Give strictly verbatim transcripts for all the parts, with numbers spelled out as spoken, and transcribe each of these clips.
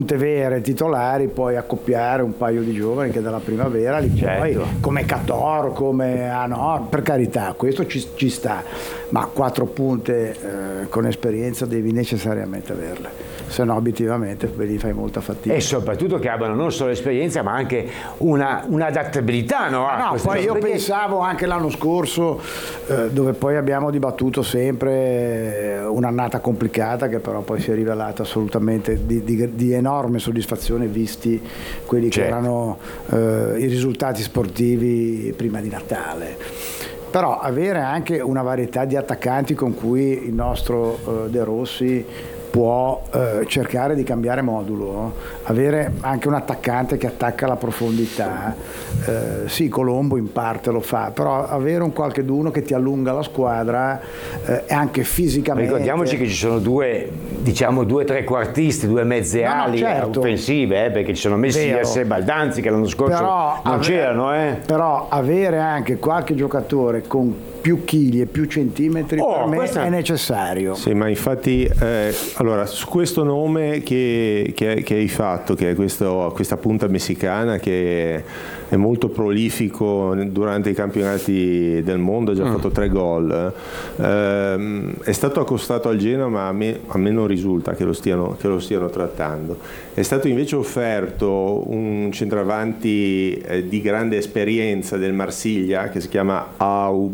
vere titolari puoi accoppiare un paio di giovani che dalla primavera li certo. puoi, come Cator, come ah no, per carità, questo ci, ci sta, ma quattro punte eh, con esperienza devi necessariamente averle, se no obiettivamente vedi, fai molta fatica. E soprattutto che abbiano non solo esperienza ma anche una, un'adattabilità, no? Ah, no, poi io perché... pensavo anche l'anno scorso eh, dove poi abbiamo dibattuto sempre eh, un'annata complicata che però poi si è rivelata assolutamente di, di, di enorme soddisfazione visti quelli certo. che erano eh, i risultati sportivi prima di Natale. Però avere anche una varietà di attaccanti con cui il nostro eh, De Rossi può eh, cercare di cambiare modulo, avere anche un attaccante che attacca la profondità, eh, sì, Colombo in parte lo fa, però avere un qualcheduno che ti allunga la squadra eh, e anche fisicamente. Ricordiamoci che ci sono due, diciamo due trequartisti, due mezze no, ali no, certo. offensive, eh, perché ci sono Messias e Baldanzi che l'anno scorso però non ave- c'erano. Eh. Però avere anche qualche giocatore con più chili e più centimetri oh, per me questa... è necessario. Sì, ma infatti eh, allora su questo nome che, che, che hai fatto, che è questo, questa punta messicana che è molto prolifico durante i campionati del mondo, ha già mm. fatto tre gol, eh, è stato accostato al Genoa ma a me, a me non risulta che lo, stiano, che lo stiano trattando. È stato invece offerto un centravanti eh, di grande esperienza del Marsiglia che si chiama Au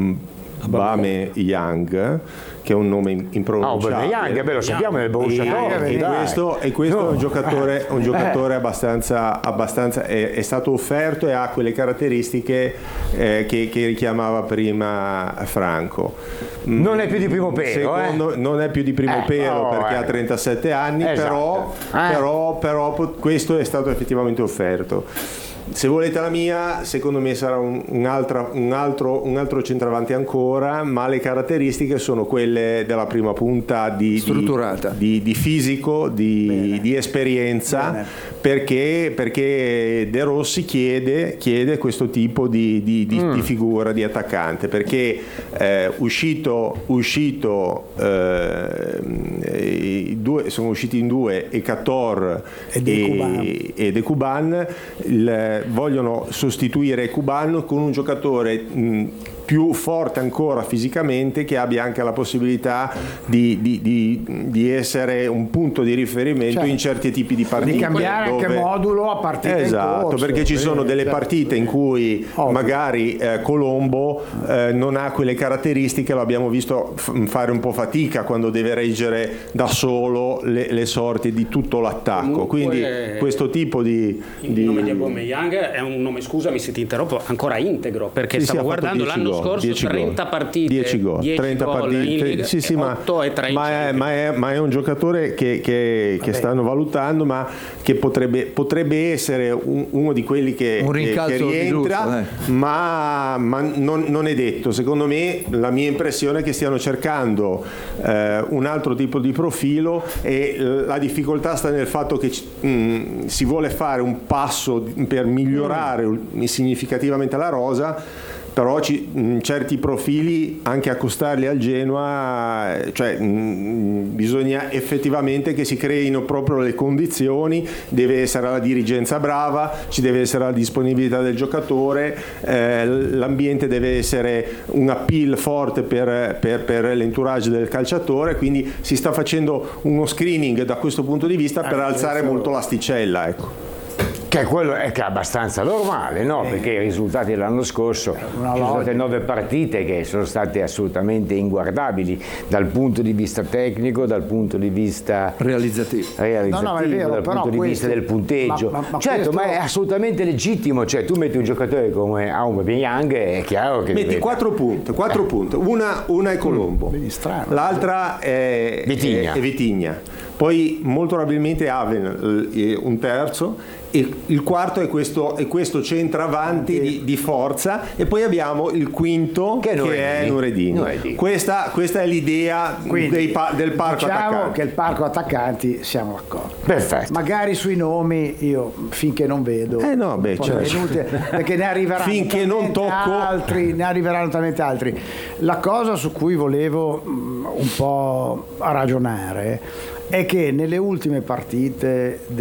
Bame Young, che è un nome impronunciabile. Oh, Young, beh, lo sappiamo nel Borussia Dortmund. E, e questo, e questo no. è un giocatore, un giocatore abbastanza, abbastanza è, è stato offerto e ha quelle caratteristiche eh, che, che richiamava prima Franco. Non è più di primo pelo, Secondo, eh? non è più di primo eh, pelo oh, perché eh. ha trentasette anni, esatto. però, eh. però, però questo è stato effettivamente offerto. Se volete la mia, secondo me sarà un, un, altra, un, altro, un altro centravanti ancora, ma le caratteristiche sono quelle della prima punta di, strutturata, di, di, di fisico, di, di esperienza, perché, perché De Rossi chiede, chiede questo tipo di, di, di, mm. di figura, di attaccante, perché eh, uscito, uscito eh, i due, sono usciti in due e Cator e, e De Cuban, il, vogliono sostituire Cuban con un giocatore mh, più forte ancora fisicamente, che abbia anche la possibilità di, di, di, di essere un punto di riferimento, cioè, in certi tipi di partite, di cambiare dove... anche modulo a partita esatto, in corso, perché ci sono delle certo. partite in cui oh. magari eh, Colombo eh, non ha quelle caratteristiche, lo abbiamo visto f- fare un po' fatica quando deve reggere da solo le, le sorti di tutto l'attacco. Comunque, quindi questo tipo di, il di... nome di Aubameyang è un nome, scusami se ti interrompo, ancora integro, perché sì, stavo sì, guardando l'anno scorso trenta partite, dieci gol, trenta partite, sì, sì, ma, ma, è, ma, è, ma è un giocatore che, che, che stanno valutando, ma che potrebbe, potrebbe essere un, uno di quelli che, un che, che rientra, giusto, eh. ma, ma non, non è detto. Secondo me la mia impressione è che stiano cercando eh, un altro tipo di profilo, e la difficoltà sta nel fatto che mh, si vuole fare un passo per migliorare mm. significativamente la rosa, però ci, mh, certi profili anche accostarli al Genoa, cioè mh, bisogna effettivamente che si creino proprio le condizioni, deve essere la dirigenza brava, ci deve essere la disponibilità del giocatore, eh, l'ambiente deve essere un appeal forte per, per, per l'entourage del calciatore, quindi si sta facendo uno screening da questo punto di vista per alzare molto l'asticella, ecco. Che è quello è, che è abbastanza normale, no? Perché i risultati dell'anno scorso ci sono state nove partite che sono state assolutamente inguardabili dal punto di vista tecnico, dal punto di vista realizzativo, realizzativo no, no, è vero, dal però punto di vista del punteggio. Ma, ma, ma certo, questo... ma è assolutamente legittimo, cioè tu metti un giocatore come Aubameyang, è chiaro che metti quattro punti, quattro eh. punti, una, una è Colombo, mm, strano, l'altra è Vitigna. È, è Vitigna, poi molto probabilmente Aven un terzo, e il quarto è questo, è questo centravanti di, di forza, e poi abbiamo il quinto che, che è Nureddini. Nureddini. Questa, questa è l'idea Quindi, dei pa- del parco diciamo attaccanti. che il parco attaccanti siamo d'accordo. Perfetto. Magari sui nomi io finché non vedo, eh no, beh, certo. inutile, perché ne arriveranno finché non tocco altri, ne arriveranno talmente altri. La cosa su cui volevo mh, un po' ragionare è che nelle ultime partite